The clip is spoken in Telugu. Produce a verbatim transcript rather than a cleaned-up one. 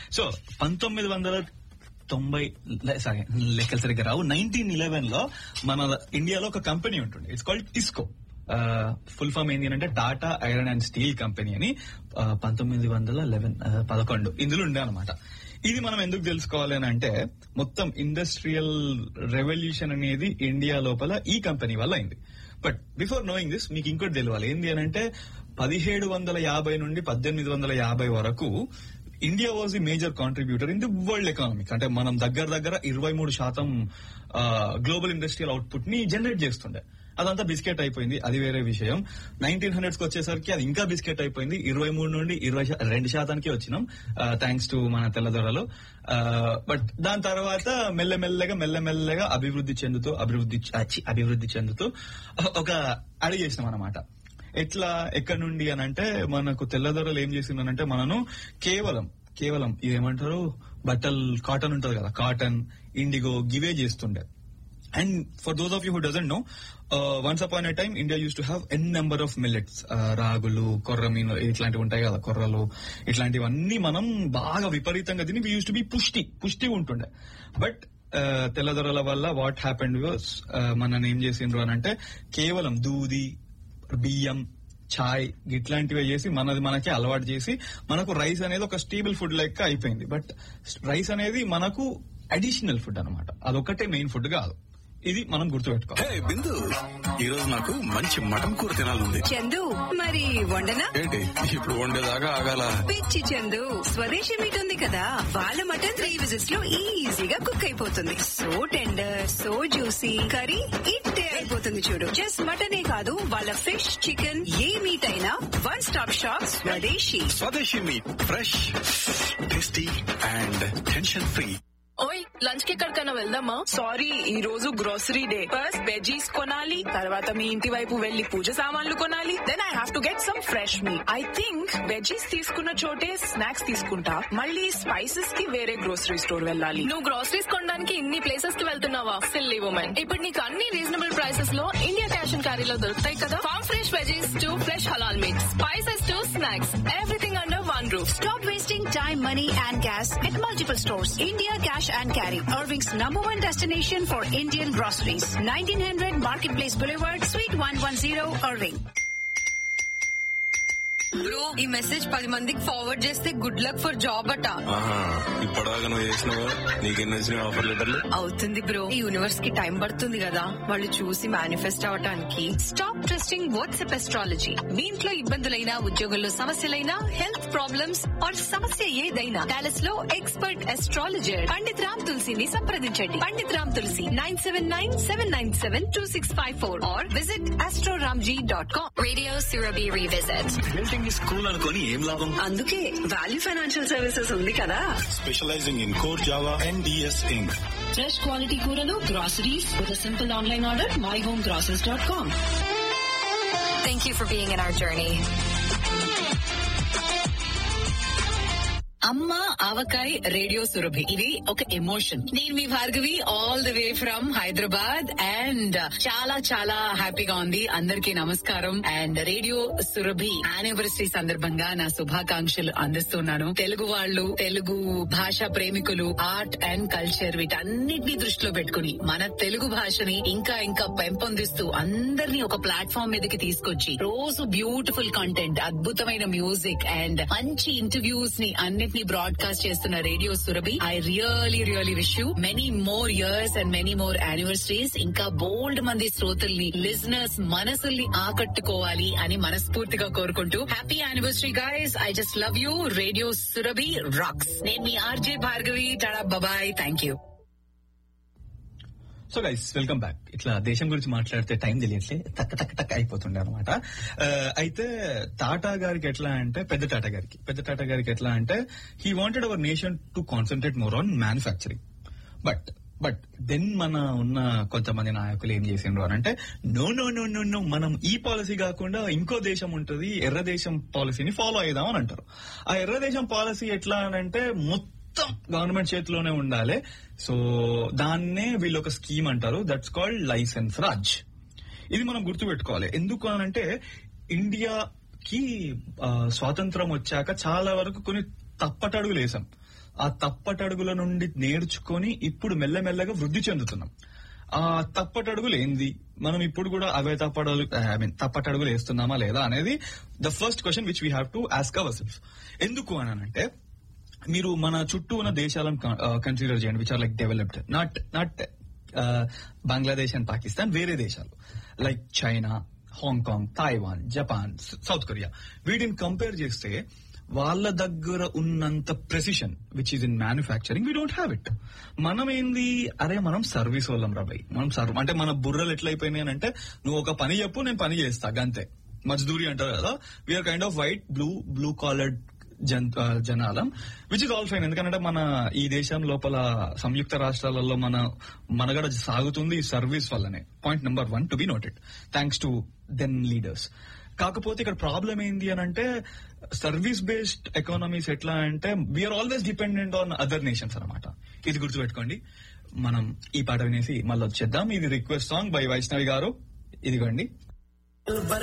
సో పంతొమ్మిది వందల తొంభై సారీ లెక్కలు సరిగ్గా రావు నైన్టీన్ ఇలెవెన్ లో మన ఇండియాలో ఒక కంపెనీ ఉంటుంది. It's called Tisco. Full form ఏంటి అంటే Tata iron and steel company అని పంతొమ్మిది వందల లెవెన్ పదకొండు ఇందులో ఉండే అనమాట. ఇది మనం ఎందుకు తెలుసుకోవాలి అని అంటే మొత్తం ఇండస్ట్రియల్ రెవల్యూషన్ అనేది ఇండియా లోపల ఈ కంపెనీ వల్ల అయింది. బట్ బిఫోర్ నోయింగ్ దిస్ మీకు ఇంకోటి తెలియాలి ఏంటి అని అంటే పదిహేడు వందల యాభై నుండి పద్దెనిమిది వందల యాభై వరకు India was the major contributor in the world economic. అంటే మనం దగ్గర దగ్గర ఇరవై మూడు శాతం గ్లోబల్ ఇండస్ట్రియల్ అవుట్పుట్ ని జనరేట్ చేస్తుండే. అదంతా బిస్కెట్ అయిపోయింది, అది వేరే విషయం. నైన్టీన్ హండ్రెడ్స్ కి వచ్చేసరికి అది ఇంకా బిస్కెట్ అయిపోయింది. ఇరవై మూడు నుండి ఇరవై రెండు శాతానికి వచ్చినాం థ్యాంక్స్ టు మన తెల్లదొరలు. బట్ దాని తర్వాత మెల్లమెల్లగా మెల్లమెల్లగా అభివృద్ధి చెందుతూ అభివృద్ధి అభివృద్ధి చెందుతూ ఒక అడుగు చేసినాం అనమాట. ఎట్లా ఎక్కడి నుండి అని అంటే మనకు తెల్లదొరలు ఏం చేసిందనంటే మనను కేవలం కేవలం ఇదేమంటారు బట్టలు కాటన్ ఉంటది కదా, కాటన్, ఇండిగో గివే చేస్తుండే. And for those of you who doesn't know, once upon a time India use to have an number of millets, రాగులు, కొర్రమీను ఇట్లాంటివి ఉంటాయి కదా, కొర్రలు ఇట్లాంటివన్నీ మనం బాగా విపరీతంగా తిని వి యూస్ టు బి పుష్టి పుష్టి ఉంటుండే. బట్ తెల్లదొరల వల్ల వాట్ హ్యాపెండ్ వాస్ మనని ఏం చేసిండ్రు అని అంటే కేవలం దూది, బియ్యం, ఛాయ్ ఇట్లాంటివి చేసి మనది మనకి అలవాటు చేసి మనకు రైస్ అనేది ఒక స్టేబుల్ ఫుడ్ లెక్క అయిపోయింది. బట్ రైస్ అనేది మనకు అడిషనల్ ఫుడ్ అనమాట, అదొకటే మెయిన్ ఫుడ్ కాదు. ఇది మనం గుర్తుపెట్టుకోవాలి. బిందు, ఈ రోజు నాకు మంచి మటన్ కూర తినాలంది. చందు, మరి వండనా? ఏంటి ఇప్పుడు వండేదాకా ఆగాల? పిచ్చి చందు, స్వదేశీ మీట్ ఉంది కదా, వాళ్ళ మటన్ త్రీ విజిట్స్ లో ఈజీగా కుక్ అయిపోతుంది. So tender, so juicy, curry ఇట్టే అయిపోతుంది చూడు. జస్ట్ మటనే కాదు, వాళ్ళ ఫిష్, చికెన్ ఏ మీట్ అయినా వన్ స్టాప్ షాప్ స్వదేశీ. స్వదేశీ meet, fresh, tasty and tension free. ఓయ్, లంచ్ కి ఎక్కడికైనా వెళ్దామా? సారీ, ఈ రోజు గ్రోసరీ డే. ఫస్ట్ వెజీస్ కొనాలి, తర్వాత మీ ఇంటి వైపు వెళ్లి పూజ సామాన్లు కొనాలి, then I have to get some fresh meet. I think veggies తీసుకున్న చోటే స్నాక్స్ తీసుకుంటా, మళ్ళీ స్పైసెస్ కి వేరే గ్రోసరీ స్టోర్ వెళ్ళాలి. నువ్వు గ్రోసరీస్ కొనడానికి ఇన్ని ప్లేసెస్ కి వెళ్తున్నావా? సిల్లీ వుమెన్, ఇప్పుడు నీకు అన్ని రీజనబుల్ ప్రైసెస్ లో ఇండియా క్యాష్ అండ్ క్యారీలో దొరుకుతాయి కదా. Form fresh veggies to fresh halal meet, spices to snacks, everything under one roof. Stop wasting time, money and gas at multiple stores. India Cash and Carry, Irving's number one destination for Indian groceries. nineteen hundred Marketplace Boulevard, Suite one ten, Irving. Bro, ఈ మెసేజ్ పది మందికి ఫార్వర్డ్ చేస్తే గుడ్ లక్ ఫర్ జాబ్ అట. ఇప్పటిదాకా నువ్వు చేసినావు, నీకెన్ని వచ్చిన ఆఫర్ లెటర్లు? అవుతుంది బ్రో, ఈ యూనివర్స్ కి టైం పడుతుంది కదా వాళ్ళు చూసి మేనిఫెస్ట్ అవటానికి. Stop trusting WhatsApp astrology. మీ ఇంట్లో ఇబ్బందులైనా, ఉద్యోగంలో సమస్యలైనా, హెల్త్ ప్రాబ్లమ్స్ ఆర్ సమస్య ఏదైనా, డాలస్ లో ఎక్స్పర్ట్ ఎస్ట్రాలజర్ పండిత్ రామ్ తులసిని సంప్రదించండి. పండిత్ రామ్ తులసి nine seven nine seven nine seven two six five four are visit Astroramji dot com. Radio Surabhi Revisit. School అనుకోని ఏం లాభం? అందుకే వాల్యూ ఫైనాన్షియల్ సర్వీసెస్ ఉంది కదా. Specialising in core Java and DS ink. Fresh quality కూరలు, groceries with a simple online order, my home groceries dot com. Thank you for being in our journey. అమ్మ ఆవకాయ్ రేడియో సురభి, ఇది ఒక ఎమోషన్. నేను మీ Bhargavi, all the way from Hyderabad. And చాలా చాలా హ్యాపీగా ఉంది. అందరికీ నమస్కారం. అండ్ రేడియో సురభి యానివర్సరీ సందర్భంగా నా శుభాకాంక్షలు అందిస్తున్నాను. తెలుగు వాళ్ళు, తెలుగు భాష ప్రేమికులు, ఆర్ట్ అండ్ కల్చర్ వీటన్నిటిని దృష్టిలో పెట్టుకుని మన తెలుగు భాషని ఇంకా ఇంకా పెంపొందిస్తూ అందరినీ ఒక ప్లాట్ఫామ్ మీదకి తీసుకొచ్చి రోజు బ్యూటిఫుల్ కంటెంట్, అద్భుతమైన మ్యూజిక్ అండ్ మంచి ఇంటర్వ్యూస్ ని అన్నిటినీ బ్రాడ్కాస్ట్ చేస్తున్న radio Surabhi. I really really wish you many more years and many more anniversaries. ఇంకా బోల్డ్ మంది శ్రోతల్ని, లిజనర్స్ మనసుల్ని ఆకట్టుకోవాలి అని మనస్ఫూర్తిగా కోరుకుంటూ happy anniversary guys. I just love you. Radio Surabhi racks. నేను మీ RJ Bhargavi. Tada, bye, thank you. So guys, welcome back. ఇట్లా దేశం గురించి మాట్లాడితే టైం తెలియట్లే, టక్ టక్ టక్ అయిపోతుండే అనమాట. అయితే టాటా గారికి ఎట్లా అంటే, పెద్ద టాటా గారికి పెద్ద టాటా గారికి ఎట్లా అంటే he wanted our nation to concentrate more on manufacturing. But but then మన ఉన్న కొంతమంది నాయకులు ఏం చేసిండ్రు అని అంటే, no no no no no మనం ఈ పాలసీ కాకుండా ఇంకో దేశం ఉంటుంది, ఎర్ర దేశం పాలసీని ఫాలో అయిదాం అని అంటారు. ఆ ఎర్ర దేశం పాలసీ ఎట్లా అని అంటే మొత్తం గవర్నమెంట్ చేతిలోనే ఉండాలి. సో దాన్నే వీళ్ళు ఒక స్కీమ్ అంటారు, దట్స్ కాల్డ్ లైసెన్స్ రాజ్. ఇది మనం గుర్తుపెట్టుకోవాలి. ఎందుకు అనంటే ఇండియాకి స్వాతంత్రం వచ్చాక చాలా వరకు కొన్ని తప్పటడుగులు వేసాం. ఆ తప్పటడుగుల నుండి నేర్చుకొని ఇప్పుడు మెల్లమెల్లగా వృద్ధి చెందుతున్నాం. ఆ తప్పటడుగులు ఏంది, మనం ఇప్పుడు కూడా అవే తప్పటడుగు ఐ మీన్ తప్పటడుగులు వేస్తున్నామా లేదా అనేది the first question which we have to ask our self. ఎందుకు అని అంటే, మీరు మన చుట్టూ ఉన్న దేశాలను కన్సిడర్ చేయండి which are like developed, not not Bangladesh and Pakistan, వేరే దేశాలు like China, Hong Kong, Taiwan, Japan, south Korea, వీటిని కంపేర్ చేస్తే వాళ్ళ దగ్గర ఉన్నంత precision which is in manufacturing we don't have it. మనం ఏంది, అరే మనం సర్వీస్ వాళ్ళం రాబాయి, మనం సర్వ్ అంటే మన బుర్రలు ఎట్లయిపోయినాయి అంటే, నువ్వు ఒక పని చెప్పు నేను పని చేస్తా గంతే, మజ్దూరి అంటారు కదా. We are kind off white blue blue collared Jan జనాలం, which is all fine. ఎందుకంటే మన ఈ దేశం లోపల సంయుక్త రాష్ట్రాలలో మన మనగడ సాగుతుంది సర్వీస్ వల్లనే. Point number one to be noted, thanks to then leaders. కాకపోతే ఇక్కడ ప్రాబ్లం ఏంది అని అంటే, సర్వీస్ బేస్డ్ ఎకానమీస్ ఎట్లా అంటే we are always dependent on other nations అనమాట. ఇది గుర్తుపెట్టుకోండి. మనం ఈ పాట వినేసి మళ్ళీ వచ్చేద్దాం. ఇది రిక్వెస్ట్ సాంగ్ బై వైష్ణవి గారు, ఇదిగోండి.